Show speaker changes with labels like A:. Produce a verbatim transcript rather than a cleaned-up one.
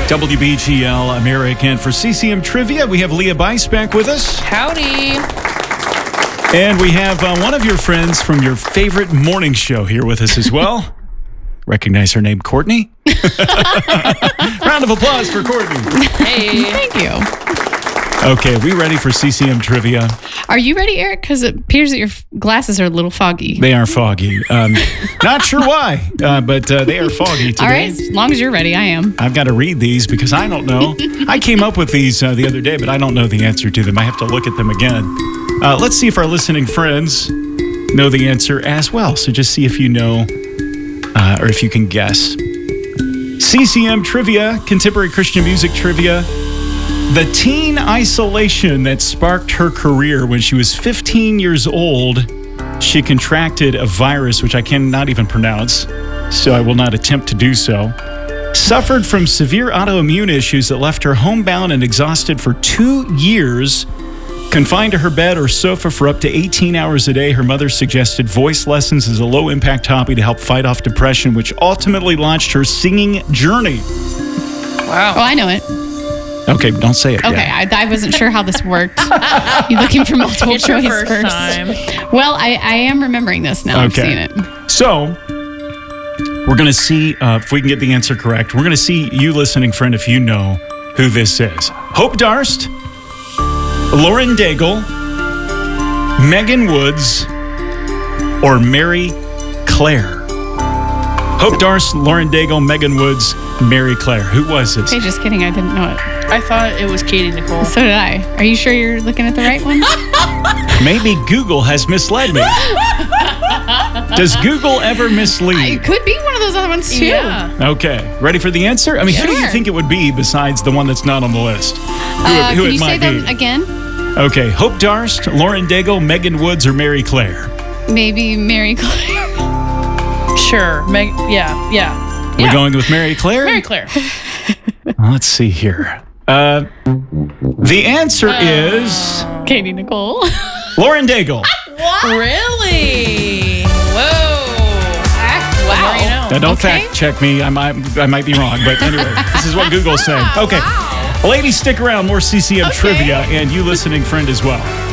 A: W B G L American. For C C M Trivia, we have Leah Bice back with us.
B: Howdy.
A: And we have uh, one of your friends from your favorite morning show here with us as well. Recognize her name, Courtney? Round of applause for Courtney.
B: Hey.
C: Thank you.
A: Okay, we ready for C C M Trivia?
C: Are you ready, Eric? Because it appears that your f- glasses are a little foggy.
A: They are foggy. Um, not sure why, uh, but uh, they are foggy today.
C: All right, as long as you're ready, I am.
A: I've got to read these because I don't know. I came up with these uh, the other day, but I don't know the answer to them. I have to look at them again. Uh, let's see if our listening friends know the answer as well. So just see if you know uh, or if you can guess. C C M Trivia, Contemporary Christian Music Trivia. The teen isolation that sparked her career when she was fifteen years old, she contracted a virus, which I cannot even pronounce, so I will not attempt to do so. Suffered from severe autoimmune issues that left her homebound and exhausted for two years. Confined to her bed or sofa for up to eighteen hours a day, her mother suggested voice lessons as a low-impact hobby to help fight off depression, which ultimately launched her singing journey.
B: Wow.
C: Oh, I know it.
A: Okay, don't say it
C: Okay,
A: yet.
C: I, I wasn't sure how this worked. You looking for multiple
B: It's your
C: choice
B: first
C: first?
B: time.
C: Well, I, I am remembering this now. I've
A: Okay.
C: seen it.
A: So, we're going to see uh, if we can get the answer correct. We're going to see, you listening friend, if you know who this is. Hope Darst, Lauren Daigle, Megan Woods, or Mary Claire. Hope Darst, Lauren Daigle, Megan Woods, Mary Claire. Who was this?
C: Hey, just kidding. I didn't know it.
B: I thought it was Katie Nicole.
C: So did I. Are you sure you're looking at the right one?
A: Maybe Google has misled me. Does Google ever mislead?
C: It could be one of those other ones, too.
B: Yeah.
A: Okay. Ready for the answer? I mean, who do you
C: Sure.
A: think it would be besides the one that's not on the list? Who,
C: Uh,
A: who
C: can
A: it
C: you say
A: might
C: them
A: be?
C: again?
A: Okay. Hope Darst, Lauren Daigle, Megan Woods, or Mary Claire?
C: Maybe Mary Claire.
B: Sure. Meg. Yeah. Yeah.
A: We're
B: Yeah.
A: going with Mary Claire?
B: Mary Claire.
A: Let's see here. Uh, the answer is
C: Katie Nicole.
A: Lauren Daigle.
B: Really? Whoa.
C: Wow.
B: Now you know.
A: Now, don't
C: Okay.
A: fact check me. I might, I might be wrong, but anyway, this is what Google's saying. Okay. Ladies, stick around. More C C M
B: Okay.
A: trivia, and you listening friend as well.